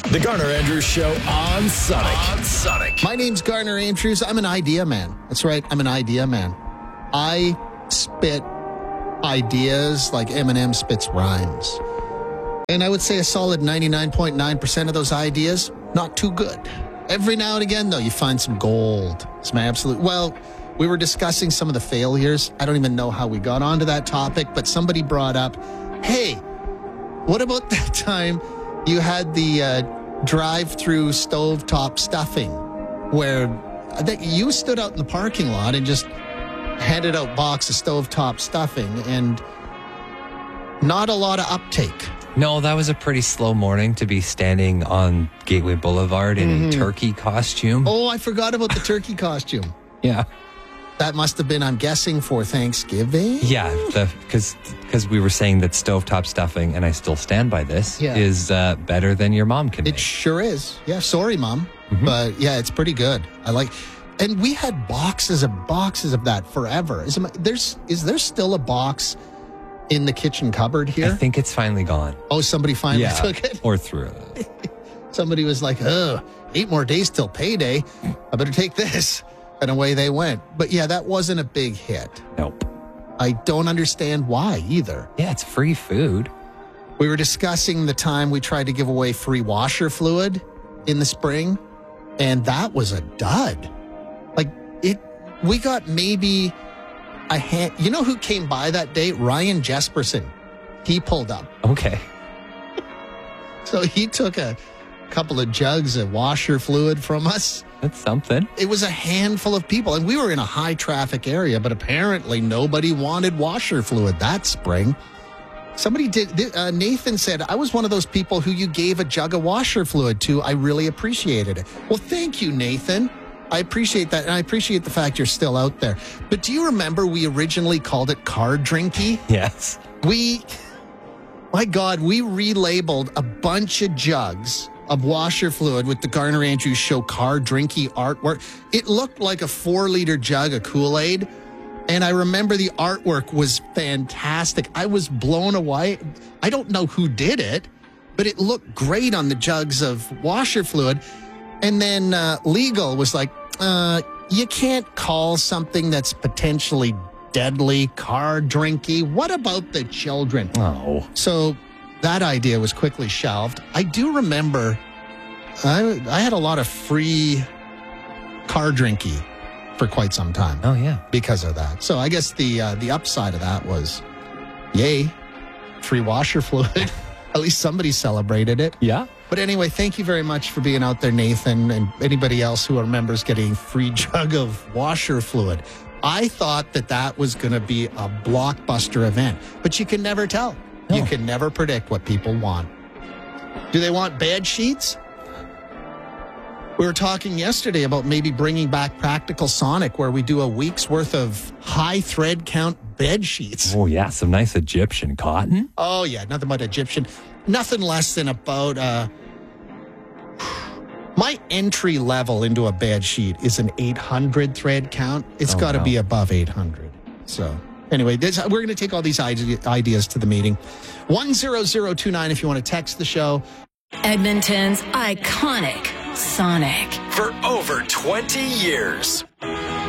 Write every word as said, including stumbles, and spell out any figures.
The Garner Andrews Show on Sonic. On Sonic. My name's Garner Andrews. I'm an idea man. That's right. I'm an idea man. I spit ideas like Eminem spits rhymes. And I would say a solid ninety-nine point nine percent of those ideas, not too good. Every now and again, though, you find some gold. Some absolute... Well, we were discussing some of the failures. I don't even know how we got onto that topic, but somebody brought up, hey, what about that time you had the uh, drive-through stovetop stuffing where I think you stood out in the parking lot and just handed out box of stovetop stuffing and not a lot of uptake. No, that was a pretty slow morning to be standing on Gateway Boulevard in mm-hmm. a turkey costume. Oh, I forgot about the turkey costume. Yeah. That must have been, I'm guessing, for Thanksgiving? Yeah, because because we were saying that stovetop stuffing, and I still stand by this, yeah. is uh, better than your mom can It make. sure is. Yeah, sorry, Mom. Mm-hmm. But yeah, it's pretty good. I like... And we had boxes of boxes of that forever. Is, there's, is there still a box in the kitchen cupboard here? I think it's finally gone. Oh, somebody finally yeah, took it? Or threw it. Somebody was like, oh, eight more days till payday. I better take this. And away they went. But yeah, that wasn't a big hit. Nope. I don't understand why either. Yeah, it's free food. We were discussing the time we tried to give away free washer fluid in the spring, and that was a dud. Like, it, we got maybe a hand. You know who came by that day? Ryan Jesperson. He pulled up. Okay. So he took a couple of jugs of washer fluid from us. That's something. It was a handful of people, and we were in a high traffic area, but apparently nobody wanted washer fluid that spring. Somebody did, uh, Nathan said, I was one of those people who you gave a jug of washer fluid to. I really appreciated it. Well, thank you, Nathan. I appreciate that, and I appreciate the fact you're still out there. But do you remember we originally called it car drinky? Yes. We, my God, we relabeled a bunch of jugs of washer fluid with the Garner Andrews Show car drinky artwork. It looked like a four-liter jug of Kool-Aid, and I remember the artwork was fantastic. I was blown away. I don't know who did it, but it looked great on the jugs of washer fluid. And then uh, Legal was like, uh, you can't call something that's potentially deadly car drinky. What about the children? Oh. So that idea was quickly shelved. I do remember I, I had a lot of free car drinky for quite some time. Oh, yeah. Because of that. So I guess the uh, the upside of that was, yay, free washer fluid. At least somebody celebrated it. Yeah. But anyway, thank you very much for being out there, Nathan, and anybody else who remembers getting a free jug of washer fluid. I thought that that was going to be a blockbuster event, but you can never tell. No. You can never predict what people want. Do they want bed sheets? We were talking yesterday about maybe bringing back Practical Sonic, where we do a week's worth of high thread count bed sheets. Oh, yeah. Some nice Egyptian cotton. Oh, yeah. Nothing but Egyptian. Nothing less than about... Uh, my entry level into a bed sheet is an eight hundred thread count. It's oh, got to no. be above eight hundred. So... Anyway, this, we're going to take all these ideas to the meeting. one zero zero two nine if you want to text the show. Edmonton's iconic Sonic. For over twenty years.